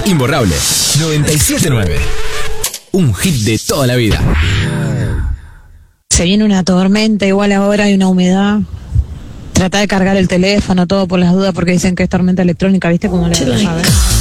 Imborrable 97.9. Un hit de toda la vida. Se viene una tormenta, igual ahora hay una humedad. Trata de cargar el teléfono, todo por las dudas, porque dicen que es tormenta electrónica, ¿viste cómo le va a ver?